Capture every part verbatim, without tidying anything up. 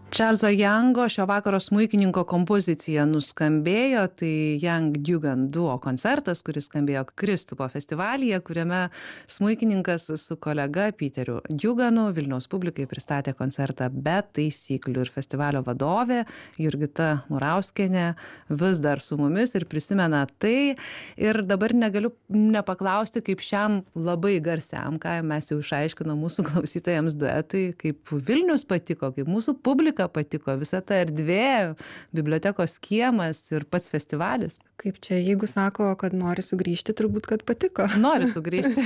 Čarlzo Jango šio vakaro smuikininko kompozicija nuskambėjo, tai Young Dugan duo koncertas, kuris skambėjo Kristupo festivalyje, kuriame smuikininkas su kolega Peteriu Duganu Vilniaus publikai pristatė koncertą be taisyklių. Ir festivalio vadovė Jurgita Murauskienė vis dar su mumis ir prisimena tai. Ir dabar negaliu nepaklausti, kaip šiam labai garsiam, ką mes jau išaiškinom mūsų klausytojams duetui, kaip Vilnius patiko, kaip mūsų publika patiko, visa ta erdvė, bibliotekos kiemas ir pats festivalis. Kaip čia, jeigu sako, kad nori sugrįžti, turbūt, kad patiko. Nori sugrįžti.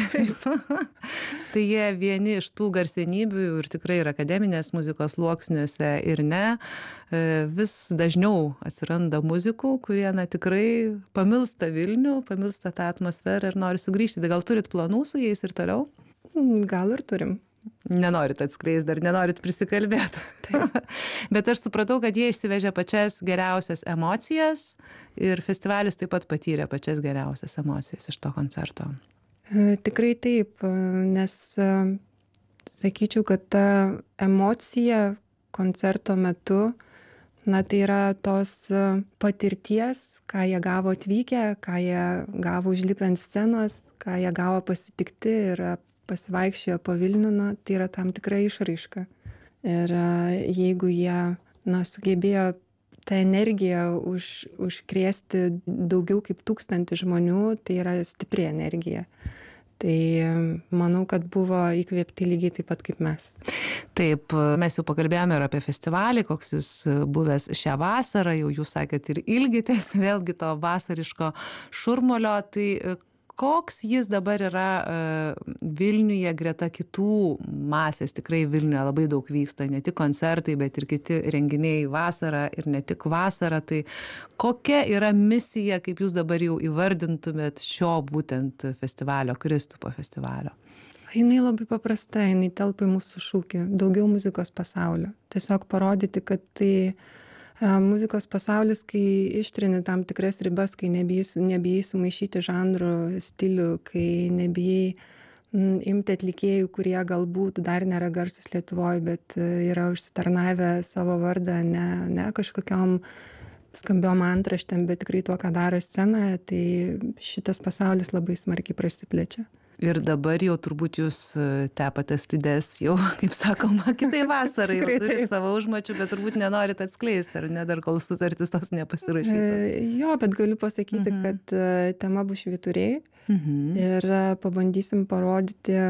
Tai jie vieni iš tų garsenybių ir tikrai ir akademinės muzikos sluoksniuose ir ne. Vis dažniau atsiranda muzikų, kurie na, tikrai pamilsta Vilnių, pamilsta tą atmosferą ir nori sugrįžti. Tai gal turit planų su jais ir toliau? Gal ir turim. Nenorit atskleist, dar nenorit prisikalbėti. Bet aš supratau, kad jie išsivežė pačias geriausias emocijas ir festivalis taip pat patyrė pačias geriausias emocijas iš to koncerto. Tikrai taip, nes sakyčiau, kad ta emocija koncerto metu, na tai yra tos patirties, ką jie gavo atvykę, ką jie gavo užlipę ant scenos, ką jie gavo pasitikti ir pasivaikščiojo po Vilnių, na, tai yra tam tikra išraiška. Ir jeigu jie na, sugebėjo tą energiją už, užkrėsti daugiau kaip tūkstantį žmonių, tai yra stipri energija. Tai manau, kad buvo įkvėpti lygiai taip pat kaip mes. Taip, mes jau pakalbėjome ir apie festivalį, koks jis buvęs šią vasarą, jau jūs sakėt ir ilgitės vėlgi to vasariško šurmulio, tai koks jis dabar yra uh, Vilniuje greta kitų masės, tikrai Vilniuje labai daug vyksta, ne tik koncertai, bet ir kiti renginiai vasarą ir ne tik vasarą, tai kokia yra misija, kaip jūs dabar jau įvardintumėt šio būtent festivalio, Kristupo festivalio? Jinai labai paprasta, jinai telpa į mūsų šūkį, daugiau muzikos pasaulio. Tiesiog parodyti, kad tai muzikos pasaulis, kai ištrini tam tikras ribas, kai nebijai, nebijai sumaišyti žanrų, stilių, kai nebijai m, imti atlikėjų, kurie galbūt dar nėra garsus Lietuvoje, bet yra užsitarnavę savo vardą ne, ne kažkokiom skambiom antraštėm, bet tikrai tuo, ką daro scenoje, tai šitas pasaulis labai smarkiai prasiplečia. Ir dabar jau turbūt jūs tepate slides jau, kaip sakoma, kitai vasarai, jau turit savo užmačių, bet turbūt nenorit atskleisti, ar ne, dar kol sutartis tos nepasirašytos. Jo, bet galiu pasakyti, mhm. kad tema bus švyturiai mhm. ir pabandysim parodyti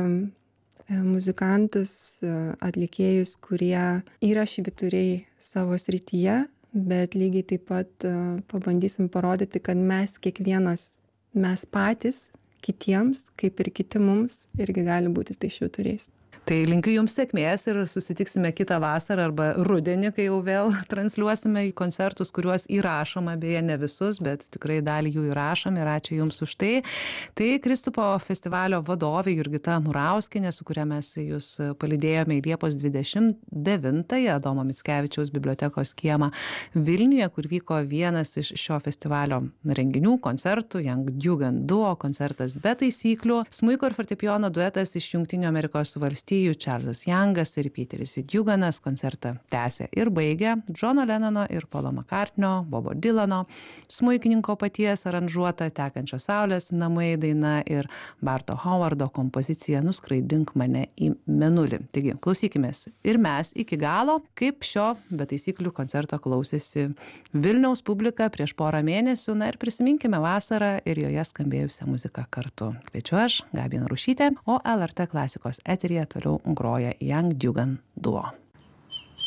muzikantus, atlikėjus, kurie yra švyturiai savo srityje, bet lygiai taip pat pabandysim parodyti, kad mes kiekvienas, mes patys, kitiems, kaip ir kiti mums, irgi gali būti tai švyturiais. Tai linkiu jums sėkmės ir susitiksime kitą vasarą arba rudenį, kai jau vėl transliuosime į koncertus, kuriuos įrašoma, beje ne visus, bet tikrai dalį jų įrašom ir ačiū jums už tai. Tai Kristupo festivalio vadovė Jurgita Murauskienė, su kuria mes jūs palydėjome į Liepos dvidešimt devintąją Adomo Mickevičiaus bibliotekos kiemą Vilniuje, kur vyko vienas iš šio festivalio renginių, koncertų, Young Dugan duo, koncertas be taisyklių, smuiko ir fortepijono duetas iš Jungtinių Amerikos valstijų Čarlzas Jangas ir Peteris Duganas koncertą tęsė ir baigė Džono Lenono ir Polo Makartnio, Bobo Dylano, smuikininko paties aranžuota Tekančios saulės namai daina ir Barto Howardo kompozicija Nuskraidink mane į mėnulį. Taigi, klausykimės ir mes iki galo, kaip šio be taisyklių koncerto klausėsi Vilniaus publika prieš porą mėnesių, na ir prisiminkime vasarą ir joje skambėjusią muziką kartu. Kviečiu aš, Gabija Narušytė, o L R T klasikos eteryje toliau groja Young Dugan duo.